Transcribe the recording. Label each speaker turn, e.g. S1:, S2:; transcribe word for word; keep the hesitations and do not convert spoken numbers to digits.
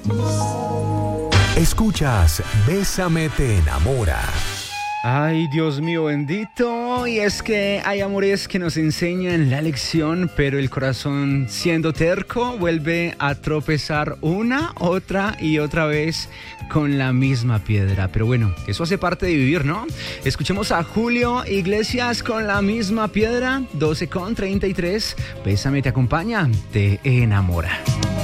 S1: Escuchas Bésame te enamora.
S2: Ay, Dios mío bendito, y es que hay amores que nos enseñan la lección, pero el corazón, siendo terco, vuelve a tropezar una, otra y otra vez con la misma piedra. Pero bueno, eso hace parte de vivir, ¿no? Escuchemos a Julio Iglesias con La Misma Piedra, doce con treinta y tres. Bésame te acompaña, te enamora.